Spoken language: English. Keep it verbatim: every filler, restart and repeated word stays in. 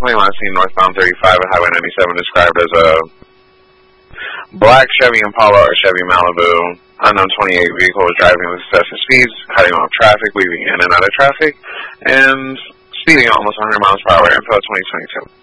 recently last seen northbound thirty-five and Highway ninety-seven described as a black Chevy Impala or Chevy Malibu. Unknown twenty-eight vehicle was driving with excessive speeds, cutting off traffic, weaving in and out of traffic, and speeding almost one hundred miles per hour. Info twenty twenty-two.